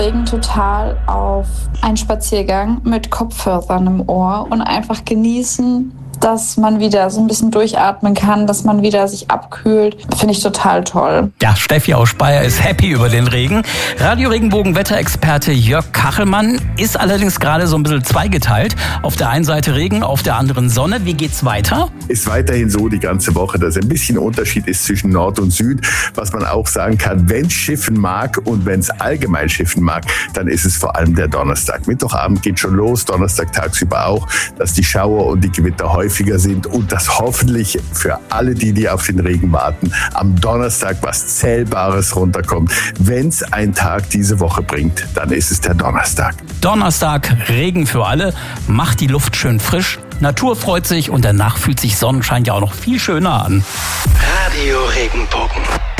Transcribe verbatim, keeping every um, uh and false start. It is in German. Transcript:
Regen total auf einen Spaziergang mit Kopfhörern im Ohr und einfach genießen, dass man wieder so ein bisschen durchatmen kann, dass man wieder sich abkühlt. Finde ich total toll. Ja, Steffi aus Speyer ist happy über den Regen. Radio-Regenbogen-Wetterexperte Jörg Kachelmann ist allerdings gerade so ein bisschen zweigeteilt. Auf der einen Seite Regen, auf der anderen Sonne. Wie geht's weiter? Ist weiterhin so die ganze Woche, dass ein bisschen Unterschied ist zwischen Nord und Süd. Was man auch sagen kann, wenn es schiffen mag und wenn es allgemein schiffen mag, dann ist es vor allem der Donnerstag. Mittwochabend geht schon los, Donnerstag tagsüber auch, dass die Schauer und die Gewitter häufig sind und dass hoffentlich für alle die, die auf den Regen warten, am Donnerstag was Zählbares runterkommt. Wenn es ein Tag diese Woche bringt, dann ist es der Donnerstag. Donnerstag, Regen für alle, macht die Luft schön frisch, Natur freut sich und danach fühlt sich Sonnenschein ja auch noch viel schöner an. Radio Regenbogen.